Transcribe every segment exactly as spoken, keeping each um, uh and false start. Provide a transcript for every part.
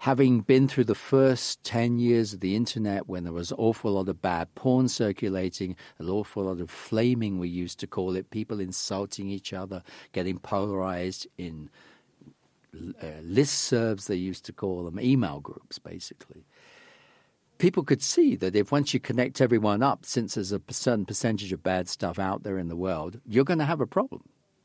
having been through the first ten years of the internet when there was an awful lot of bad porn circulating, an awful lot of flaming, we used to call it, people insulting each other, getting polarized in uh, listservs, they used to call them, email groups, basically. People could see that if once you connect everyone up, since there's a certain percentage of bad stuff out there in the world, you're going to have a problem.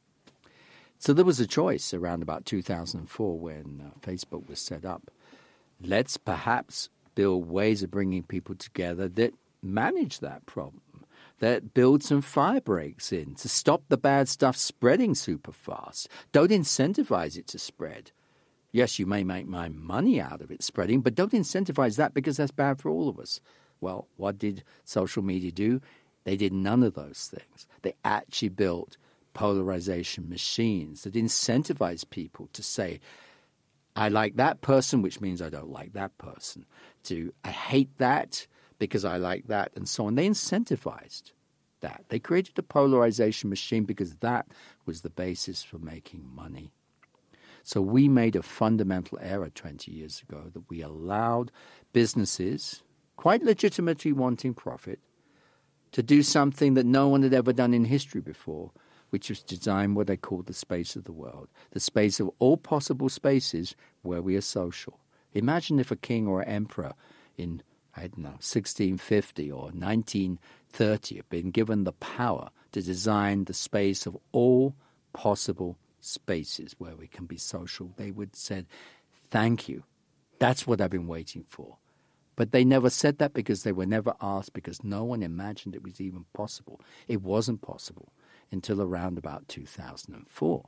So there was a choice around about two thousand four when uh, Facebook was set up. Let's perhaps build ways of bringing people together that manage that problem, that build some fire breaks in to stop the bad stuff spreading super fast. Don't incentivize it to spread. Yes, you may make my money out of it spreading, but don't incentivize that because that's bad for all of us. Well, what did social media do? They did none of those things. They actually built polarization machines that incentivize people to say, I like that person, which means I don't like that person, to I hate that because I like that, and so on. They incentivized that. They created a polarization machine because that was the basis for making money. So we made a fundamental error twenty years ago that we allowed businesses, quite legitimately wanting profit, to do something that no one had ever done in history before, which was design what they call the space of the world, the space of all possible spaces where we are social. Imagine if a king or an emperor in, I don't know, sixteen fifty or nineteen thirty had been given the power to design the space of all possible spaces where we can be social. They would have said, thank you. That's what I've been waiting for. But they never said that because they were never asked, because no one imagined it was even possible. It wasn't possible until around about two thousand four.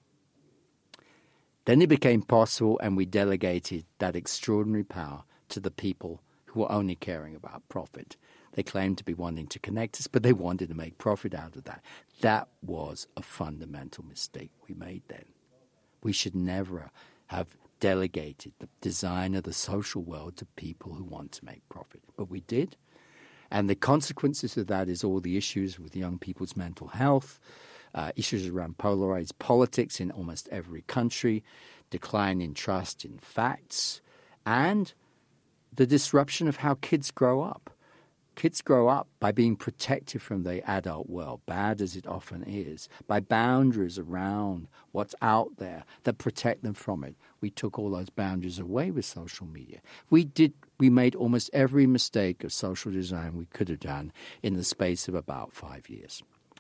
Then it became possible, and we delegated that extraordinary power to the people who were only caring about profit. They claimed to be wanting to connect us, but they wanted to make profit out of that. That was a fundamental mistake we made then. We should never have delegated the design of the social world to people who want to make profit. But we did. And the consequences of that is all the issues with young people's mental health, uh, issues around polarized politics in almost every country, decline in trust in facts, and the disruption of how kids grow up. Kids grow up by being protected from the adult world, bad as it often is, by boundaries around what's out there that protect them from it. We took all those boundaries away with social media. We did. We made almost every mistake of social design we could have done in the space of about five years.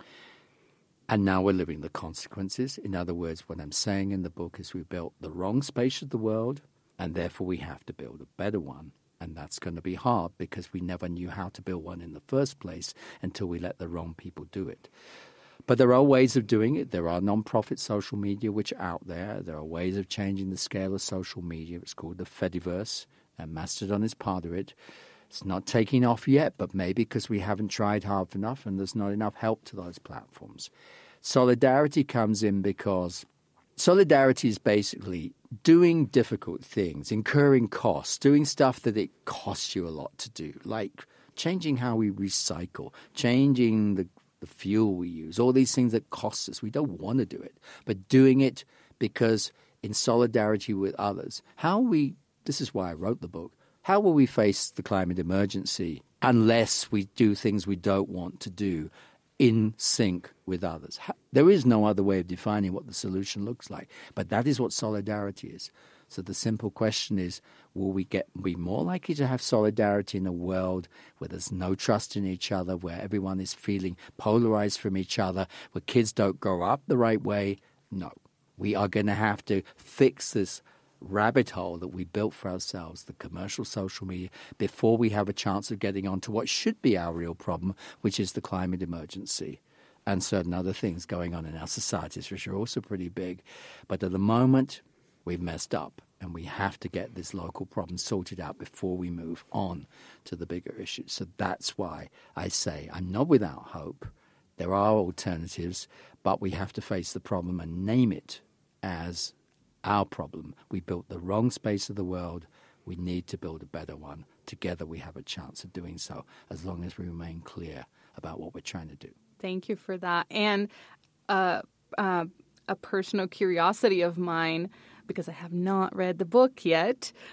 And now we're living the consequences. In other words, what I'm saying in the book is we built the wrong space of the world, and therefore we have to build a better one. And that's going to be hard because we never knew how to build one in the first place until we let the wrong people do it. But there are ways of doing it. There are non-profit social media which are out there. There are ways of changing the scale of social media. It's called the Fediverse, and Mastodon is part of it. It's not taking off yet, but maybe because we haven't tried hard enough and there's not enough help to those platforms. Solidarity comes in because solidarity is basically doing difficult things, incurring costs, doing stuff that it costs you a lot to do, like changing how we recycle, changing the, the fuel we use, all these things that cost us. We don't want to do it, but doing it because in solidarity with others. How we, this is why I wrote the book, how will we face the climate emergency unless we do things we don't want to do in sync with others? There is no other way of defining what the solution looks like, but that is what solidarity is. So the simple question is, will we get be more likely to have solidarity in a world where there's no trust in each other, where everyone is feeling polarized from each other, where kids don't grow up the right way? No. We are going to have to fix this rabbit hole that we built for ourselves, the commercial social media, before we have a chance of getting on to what should be our real problem, which is the climate emergency and certain other things going on in our societies, which are also pretty big. But at the moment, we've messed up, and we have to get this local problem sorted out before we move on to the bigger issues. So that's why I say I'm not without hope. There are alternatives, but we have to face the problem and name it as our problem. We built the wrong space of the world. We need to build a better one. Together we have a chance of doing so, as long as we remain clear about what we're trying to do. Thank you for that. And uh, uh, a personal curiosity of mine, because I have not read the book yet,